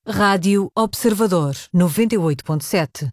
Rádio Observador 98.7.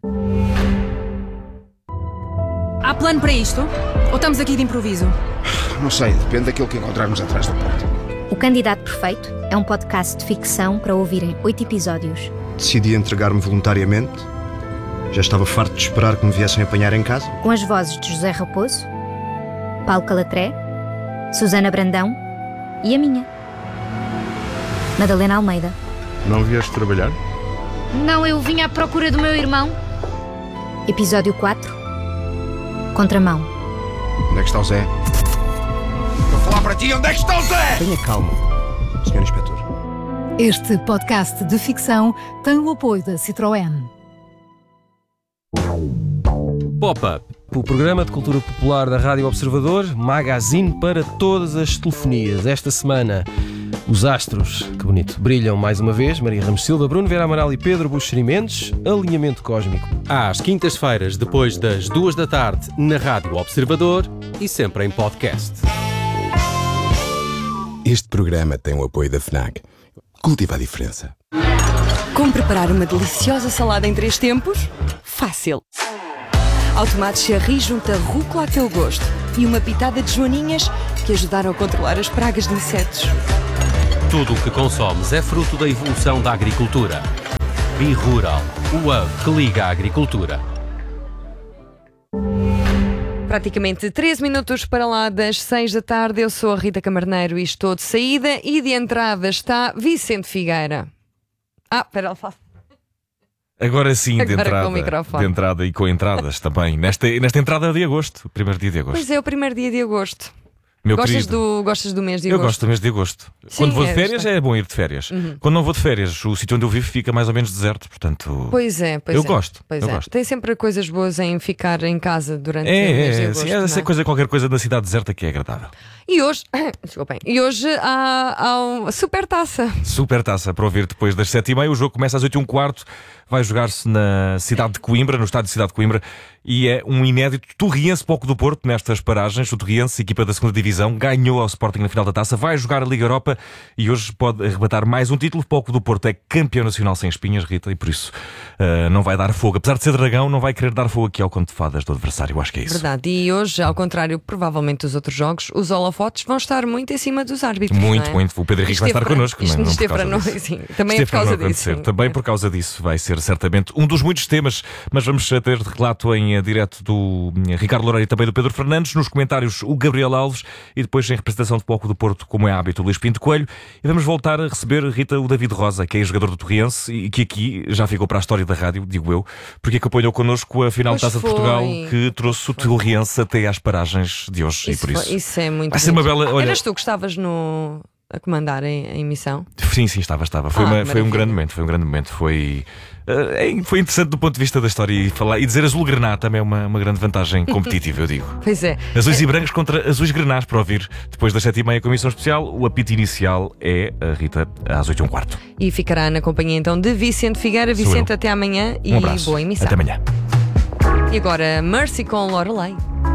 Há plano para isto? Ou estamos aqui de improviso? Não sei, depende daquilo que encontrarmos atrás da porta. O Candidato Perfeito é um podcast de ficção para ouvir em 8 episódios. Decidi entregar-me voluntariamente. Já estava farto de esperar que me viessem apanhar em casa. Com as vozes de José Raposo, Paulo Calatré, Susana Brandão e a minha, Madalena Almeida. Não vieste trabalhar? Não, eu vim à procura do meu irmão. Episódio 4. Contramão. Onde é que está o Zé? Vou falar para ti, onde é que está o Zé? Tenha calma, Sr. Inspetor. Este podcast de ficção tem o apoio da Citroën. Pop-Up, o programa de cultura popular da Rádio Observador, magazine para todas as telefonias. Esta semana, os astros, que bonito, brilham mais uma vez. Maria Ramos Silva, Bruno Vera Amaral e Pedro Buxeri Mendes. Alinhamento cósmico. Às quintas-feiras, depois das 2 da tarde, na Rádio Observador e sempre em podcast. Este programa tem o apoio da FNAC. Cultiva a diferença. Como preparar uma deliciosa salada em 3 tempos? Fácil! Ao tomate cherry junta rúcula a teu gosto e uma pitada de joaninhas que ajudaram a controlar as pragas de insetos. Tudo o que consomes é fruto da evolução da agricultura. Bi-Rural, o hub que liga a agricultura. Praticamente 13 minutos para lá das 6 da tarde. Eu sou a Rita Camarneiro e estou de saída, e de entrada está Vicente Figueira. Espera, ele fala. Agora sim, Agora de com o microfone. entrada e com entradas também. Nesta entrada de agosto, o primeiro dia de agosto. Pois é, o primeiro dia de agosto. Meu Gostas querido, do mês de eu agosto? gosto do mês de agosto. Sim, Quando vou de é, férias, está. é bom ir de férias. Quando não vou de férias, o sítio onde eu vivo fica mais ou menos deserto, portanto... Pois é. Eu gosto. Tem sempre coisas boas em ficar em casa durante o mês de agosto. Essa qualquer coisa na cidade deserta que é agradável. E hoje, desculpem, há super taça. Super taça para ouvir depois das 7h30. O jogo começa às 8h15. Vai jogar-se na cidade de Coimbra, no estádio de cidade de Coimbra, e é um inédito Torriense Poco do Porto nestas paragens. O Torriense, equipa da 2ª Divisão, ganhou ao Sporting na final da taça, vai jogar a Liga Europa e hoje pode arrebatar mais um título. Poco do Porto é campeão nacional sem espinhas, Rita, e por isso não vai dar fogo. Apesar de ser dragão, não vai querer dar fogo aqui ao conto de fadas do adversário. Eu acho que é isso. Verdade, e hoje, ao contrário provavelmente dos outros jogos, os holofotes vão estar muito em cima dos árbitros. Muito, não é? muito. O Pedro Henrique vai estar connosco. Isto não esteve por para causa não, disso. sim, também é por causa disso. Sim. Também por causa disso vai ser certamente um dos muitos temas, mas vamos ter de relato em direto do Ricardo Loureiro e também do Pedro Fernandes, nos comentários o Gabriel Alves e depois em representação de Poco do Porto, como é hábito, o Luís Pinto Coelho. E vamos voltar a receber, Rita, o David Rosa, que é jogador do Torriense e que aqui já ficou para a história da rádio, digo eu, porque acompanhou connosco a final da Taça de Portugal, que trouxe o Torriense até às paragens de hoje. Isso, e por isso isso é muito vai ser uma bela... Olha, eras tu que estavas a comandar a emissão? Sim, estava. Foi um grande momento. Foi interessante do ponto de vista da história e dizer azul grená também é uma grande vantagem competitiva, eu digo. Pois é. Azuis e brancos contra azuis grenás para ouvir depois das 7h30 com a emissão especial. O apito inicial é a Rita às 8h15. E ficará na companhia então de Vicente Figueira. Vicente, até amanhã e um abraço. boa emissão. Até amanhã. E agora Mercy com Lorelei.